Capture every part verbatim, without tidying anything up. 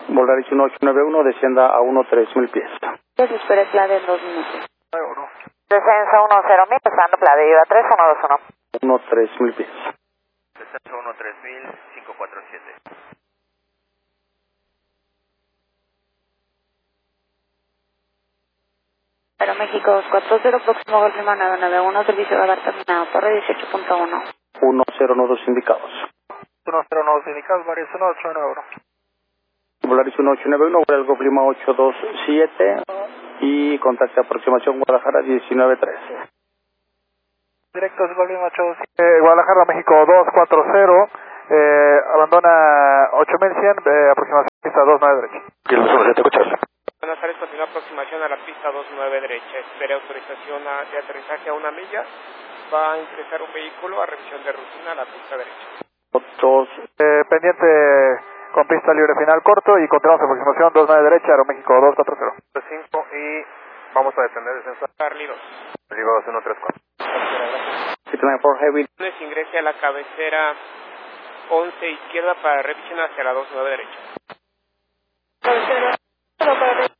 Volaris uno ocho nueve uno, descienda a uno tres mil pies. Pues espera clave en dos minutos. uno. Descenso uno cero mil, pasando clave, iba tres uno dos uno. uno tres mil pies. Descenso uno tres mil, cinco cuatro siete. Aeroméxico dos cuatro cero, próximo Golf Lima nueve nueve uno, servicio de radar terminado, torre dieciocho punto uno. uno cero nodos indicados. uno cero nodos indicados, Volaris uno ocho nueve uno. Volaris uno ocho nueve uno, vuela el Golf Lima ocho dos siete y contacte aproximación Guadalajara diecinueve trece. Directos Golf Lima ocho siete, Guadalajara, México dos cuatro cero, eh, abandona ocho mil cien, eh, aproximación pista dos nueve derecha. Y el uno te escuchas. Buenas tardes, continúa aproximación a la pista dos nueve derecha. Espere autorización a- de aterrizaje a una milla. Va a ingresar un vehículo a revisión de rutina a la pista derecha. Dos, Eh, pendiente con pista libre final corto y continuamos aproximación dos nueve derecha, Aeroméxico dos cuatro cero. cinco y vamos a descender descenso. Charlie dos. Digo dos uno tres cuatro. six nine four Heavy. Lunes ingrese a la cabecera once izquierda para revisión hacia la dos nueve derecha. Cabecera, cero para derecha.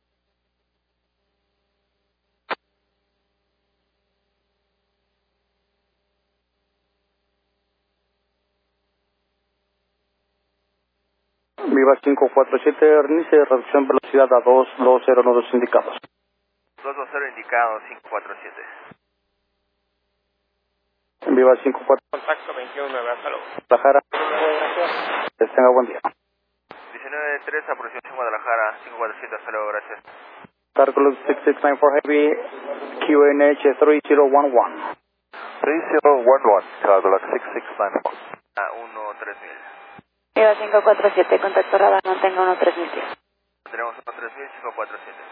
Viva cinco cuatro siete, inicie de reducción velocidad a dos dos cero nodos indicados. dos dos cero indicado, cinco cuatro siete. Viva cinco cuatro, Contacto veintiuno nueve, hasta luego. Guadalajara. Tenga buen día. diecinueve tres, aproximación Guadalajara, cinco cuatro siete, hasta luego, gracias. Cargo six six nine four Heavy, Q N H three zero one one. tres cero uno uno, Cargo six six nine four. Ah, uno tres mil. Iba cinco cuatro siete, contacto radar, mantenga uno tres mil pies. Tenemos uno tres mil, cinco cuatro siete.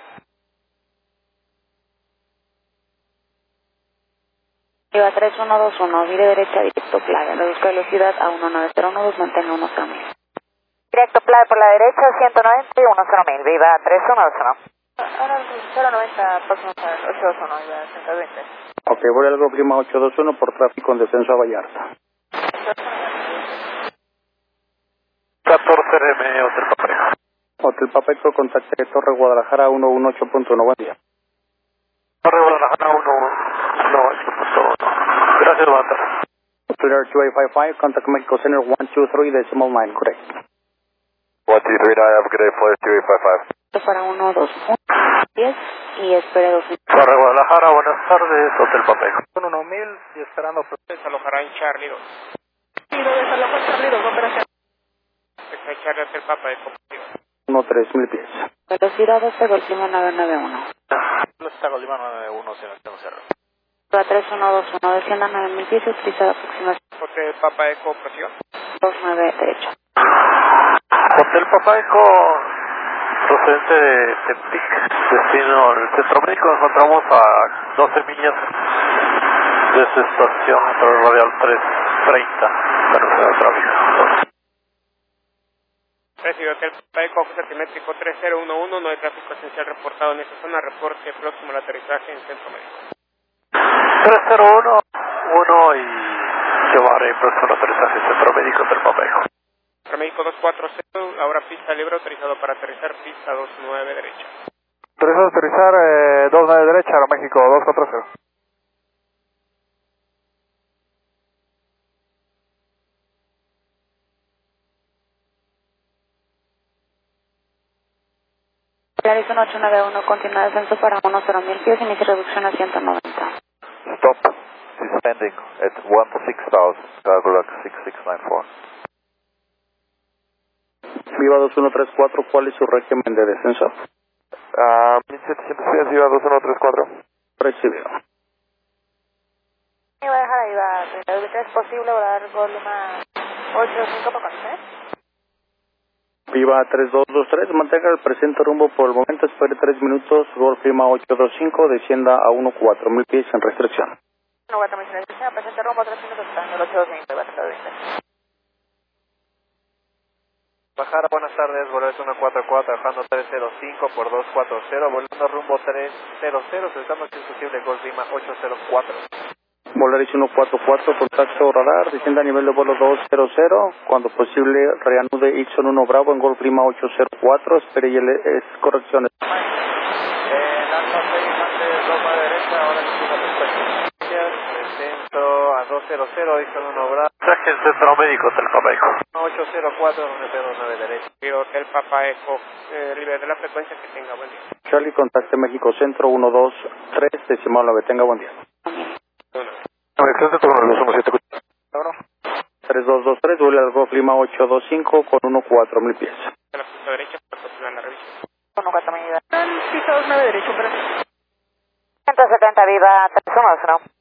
Iba tres uno dos uno, vire derecha, directo clave, reduzca velocidad a uno nueve cero nodos, mantenga uno cero mil. Directo clave por la derecha, ciento noventa y uno cero mil, viva tres uno dos uno. Ahora cero noventa, próximo ocho dos uno, viva ciento veinte. Ok, vuela el Golf Lima ocho dos uno por tráfico en descenso a Vallarta. catorce R M, Hotel Papeco. Hotel Papeco, contacte Torre Guadalajara uno uno ocho punto uno. Buen día. Torre Guadalajara uno ocho punto uno. Gracias, banda. Hotel Air two eight five five, contact Mexico Center one two three decimal nine, correct. one two three nine, have a good day, flight two eight five five. Para uno dos diez y espere dos minutos. Torre Guadalajara, buenas tardes, Hotel Papeco. uno mil y esperando. Desalojará en Charlie dos. Sí, lo desalojó en Charlie dos, operación. Está Charlie Hotel Papa de Cooperativa. uno tres mil pies. Velocidad doce, Golf Lima nueve nueve uno. No está Golima nueve uno cero cero. Va tres uno dos uno, descienda nueve mil pies, utilizada aproximación Hotel Papa de Cooperación. dos nueve derecha. Hotel Papeco, procedente de Tepic, destino al Centro Médico. Nos encontramos a doce millas de su estación radial trescientos treinta. Carretera de tráfico. Recibe Hotel Papa de Cooperación altimétrico tres cero uno uno, no hay tráfico esencial reportado en esta zona. Reporte próximo al aterrizaje en Centro Médico. tres cero uno uno y llevaré próximo al aterrizaje Centro Médico del Papeco. México dos cuatro cero, ahora pista libre, autorizado para aterrizar, pista dos nueve derecha. Autorizado a aterrizar, eh, dos nueve derecha, Aeroméxico dos cuatro cero. Polaris uno ocho nueve uno, continúa descenso para uno cero mil pies, inicia reducción a ciento noventa. Stop. Descending at six thousand, Cargo six six nine four. Viva dos uno tres cuatro, ¿cuál es su régimen de descenso? Ah, mil setecientos pies, Viva dos uno tres cuatro. Recibido. Iba a dejar ahí, va treinta y dos, ¿es posible volar Golf Lima ocho cinco por condiciones? Viva tres dos dos tres, mantenga el presente rumbo por el momento, espere tres minutos, Golf Lima ocho dos cinco, descienda a uno cuatro mil pies en restricción. uno cuatro mil pies, presente rumbo tres minutos, está en el ocho dos veinte, va a treinta y dos. Bajara, buenas tardes, Volaris uno cuatro cuatro, bajando tres cero cinco por dos cuatro cero, volando rumbo tres cero cero, soltando que es posible Golf Lima ocho cero cuatro. Volaris uno cuatro cuatro, contacto radar, descienda a nivel de vuelo dos cero cero, cuando posible reanude Ixon uno Bravo en Golf Lima ocho cero cuatro, espere y el, es correcciones. Eh, Lanza seis antes, dos a derecha, ahora presento a dos cero cero, Ixon uno Bravo. Traje el centro médico, Hotel Papa Eco. ocho cero cuatro, donde tengo nueve derecha. Y Hotel Papa Eco, eh, libre de la frecuencia, que tenga buen día. Charlie, contacte México Centro uno dos tres, decimal nueve, tenga buen día. tres dos dos tres, vuela al Golf Lima ocho dos cinco con uno cuatro mil pies. En la pista derecha, para continuar la revisión. uno cuatro mil. Pista dos nueve derecho, pero... ciento setenta, viva tres uno dos uno.